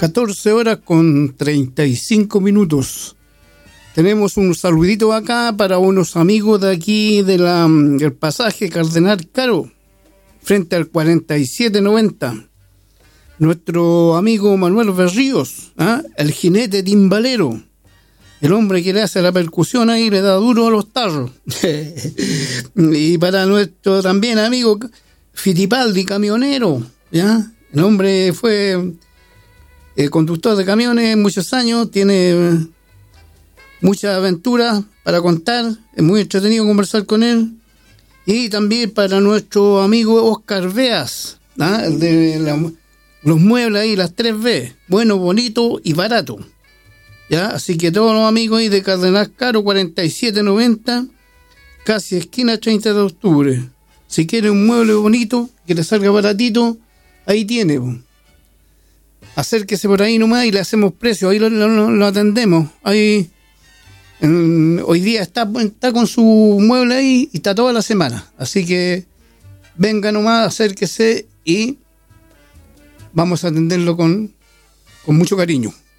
14 horas con 35 minutos. Tenemos un saludito acá para unos amigos de aquí del pasaje Cardenal Caro, frente al 4790. Nuestro amigo Manuel Berríos, el jinete timbalero, el hombre que le hace la percusión ahí, le da duro a los tarros. Y para nuestro también amigo Fittipaldi, camionero, ¿ya? El hombre fue conductor de camiones muchos años, tiene muchas aventuras para contar, es muy entretenido conversar con él. Y también para nuestro amigo Oscar Veas, de los muebles ahí, las 3B, bueno, bonito y barato. ¿Ya? Así que todos los amigos ahí de Cardenal Caro 4790, casi esquina 30 de octubre. Si quiere un mueble bonito, que le salga baratito, ahí tiene. Acérquese por ahí nomás y le hacemos precio, ahí lo atendemos. Ahí hoy día está con su mueble ahí y está toda la semana. Así que venga nomás, acérquese y vamos a atenderlo con mucho cariño.